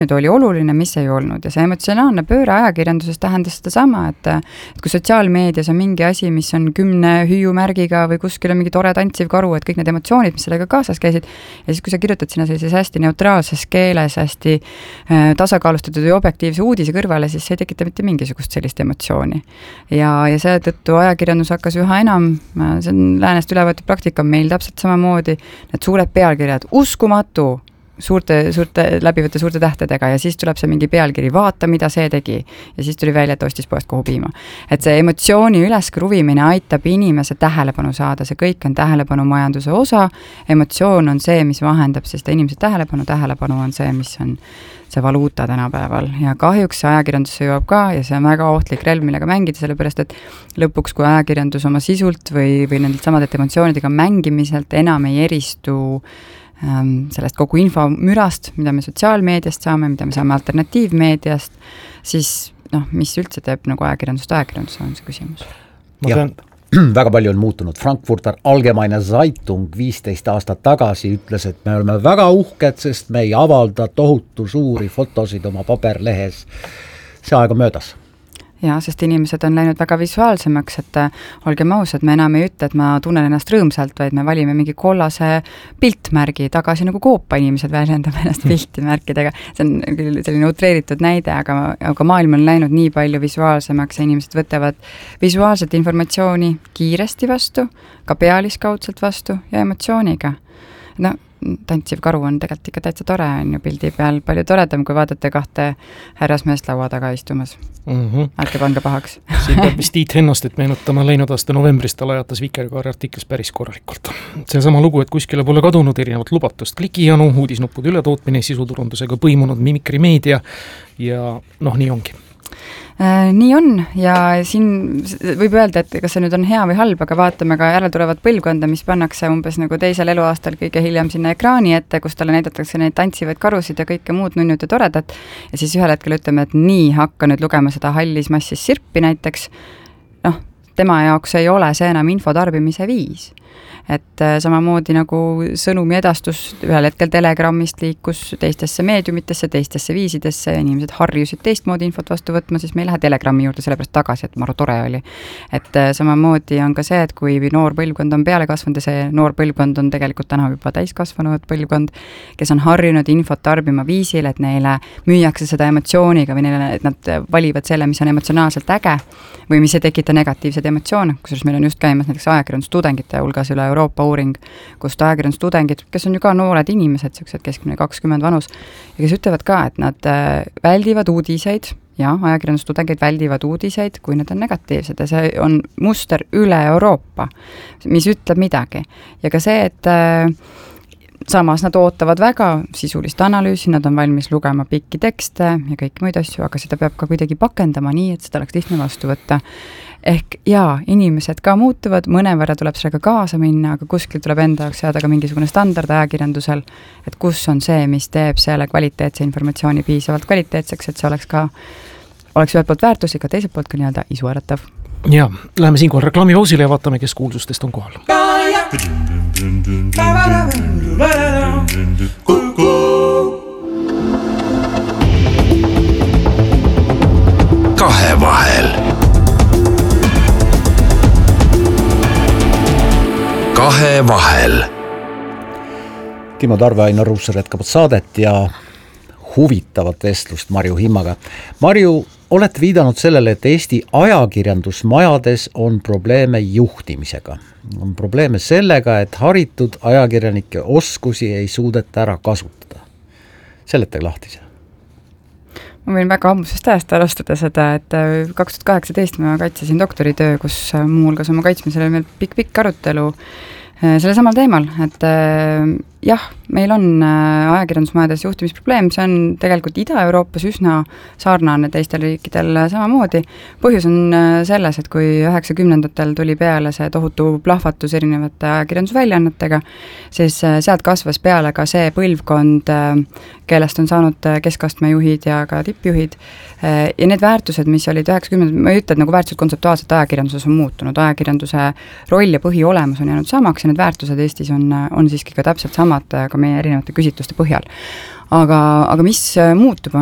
oli oluline, mis ei olnud ja see emotsionaalne pööre ajakirjanduses tähendas seda sama, et kui sotsiaalmeedias on mingi asi, mis on 10 hüüumärgiga või kuskil on mingi tore tantsiv karu, et kõik need emotsioonid, mis sellega kaasas käisid ja siis, kui sa kirjutad sinna sellises hästi neutraalses keeles, hästi tasakaalustatud ja objektiivse uudise kõrvale, siis see ei tekita mitte mingisugust sellist emotsiooni. Ja seetõttu ajakirjandus hakkas üha enam, see on läänest üle võetud praktika meil täpselt samamoodi, need suured pealkirjad, uskumatu, läbivate suurte tähtedega ja siis tuleb see mingi pealkiri, vaata, mida see tegi ja siis tuli välja, et ostis poest kohu piima. Et see emotsiooni üleskruvimine aitab inimese tähelepanu saada, see kõik on tähelepanumajanduse osa, emotsioon on see, mis vahendab siis inimese tähelepanu on see, mis on see valuuta tänapäeval ja kahjuks ajakirjandusse jõuab ka ja see on väga ohtlik relv, millega mängida, sellepärast et lõpuks, kui ajakirjandus oma sisult või nendelt samadelt emotsioonidega mängimiselt enam ei eristu sellest kogu info mürast, mida me sotsiaalmeediast saame, mida me saame alternatiivmeediast, siis mis üldse teeb nagu ajakirjandus on see küsimus. Väga palju on muutunud. Frankfurter Allgemeine Zeitung 15 aastat tagasi ütles, et me oleme väga uhked, sest me ei avalda tohutu suuri fotosid oma paberlehes. See aeg on möödas. Ja, sest inimesed on läinud väga visuaalsemaks, et olgem ausad, me enam ei ütle, et ma tunnen ennast rõõmsalt, vaid me valime mingi kollase piltmärgi tagasi nagu koopa inimesed väljendame ennast piltimärkidega. See on küll selline utreeritud näide, aga maailm on läinud nii palju visuaalsemaks ja inimesed võtavad visuaalset informatsiooni kiiresti vastu, ka pealiskaudselt vastu ja emotsiooniga. Tantsiv karu on tegelikult ikka täitsa tore, on ju pildi peal palju toredam, kui vaadata kahte härrasmeest laua taga istumas. Ärge pange pahaks. Siin peab vist Tiit Hennastet meenutama läinud aasta novembris, ta lajatas Vikerkaari artiklis päris korralikult. See sama lugu, et kuskile pole kadunud erinevat lubatust klikijanu, uudisnuppude ületootmine, sisuturundusega põimunud mimikrimeedia ja nii ongi. Nii on ja siin võib öelda, et kas see nüüd on hea või halb, aga vaatame ka järeltulevat põlvkonda, mis pannakse umbes nagu teisel eluaastal kõige hiljem sinna ekraani ette, kus talle näidatakse neid tantsivaid karusid ja kõike muud nunnud ja toredat ja siis ühel hetkel ütleme, et nii, hakka nüüd lugema seda hallis massis sirpi näiteks, tema jaoks ei ole see enam infotarbimise viis. Et samamoodi nagu sõnumi edastus ühel hetkel Telegrammist liikus teistesse meediumitesse, teistesse viisidesse ja inimesed harjusid teistmoodi infot vastu võtma, siis me ei lähe Telegrammi juurde sellepärast tagasi, et maru tore oli. Et samamoodi on ka see, et kui noor põlvkond on peale kasvanud ja see noor põlvkond on tegelikult täna juba täiskasvanud põlvkond, kes on harjunud infot tarbima viisil, et neile müüakse seda emotsiooniga või neile, et nad valivad selle, mis on emotsionaalselt äge või mis ei tekita negatiivseid emotsioone, kusjuures meil on just käimas näiteks ajakirjandustudengite hulgas üle Euroopa uuring, kust ajakirjandustudengid, kes on ju ka noored inimesed, sellised keskmine 20 vanus, ja kes ütlevad ka, et nad väldivad uudiseid, ja ajakirjandustudengid väldivad uudiseid, kui need on negatiivsed ja see on muster üle Euroopa, mis ütleb midagi. Ja ka see, et samas nad ootavad väga sisulist analüüsi, nad on valmis lugema pikki tekste ja kõik muid asju, aga seda peab ka kuidagi pakendama nii, et seda oleks lihtne vastu võtta. Ehk inimesed ka muutuvad, mõnevõrra tuleb sellega kaasa minna, aga kuskil tuleb enda jaoks seada ka mingisugune standard ajakirjandusel, et kus on see, mis teeb selle kvaliteetse informatsiooni piisavalt kvaliteetseks, et see oleks ühelt poolt väärtuslik, aga teiselt poolt ka nii-öelda isuäratav. Ja, läheme siinkohal reklaamipausile ja vaatame, kes kuulsustest on kohal. Kahevahel. Kahevahel. Timo Tarve, Ainar Ruussaar jätkavad saadet ja huvitavat vestlust Marju Himmaga. Marju, olete viidanud sellele, et Eesti ajakirjandusmajades on probleeme juhtimisega. On probleeme sellega, et haritud ajakirjanike oskusi ei suudeta ära kasutada. Seletage lahti see. Ma võin väga ammusest ajast alustada seda, et 2018 ma kaitsesin doktoritöö, kus muuhulgas oma kaitsmisel oli meil pikk arutelu selle samal teemal, et jah, meil on ajakirjandusmajades juhtimisprobleem, see on tegelikult Ida-Euroopas üsna sarnane teistel riikidel samamoodi. Põhjus on selles, et kui 90-ndatel tuli peale see tohutu plahvatus erinevate ajakirjandusväljaannetega, siis sealt kasvas peale ka see põlvkond, kellest on saanud keskastme juhid ja ka tippjuhid. Ja need väärtused, mis olid 90, ma ei ütle, et nagu väärtused kontseptuaalselt ajakirjanduses on muutunud, ajakirjanduse roll ja põhiolemus on jäänud samaks ja need väärtused Eestis on siiski ka täpselt samad ka meie erinevate küsitluste põhjal. Aga mis muutub,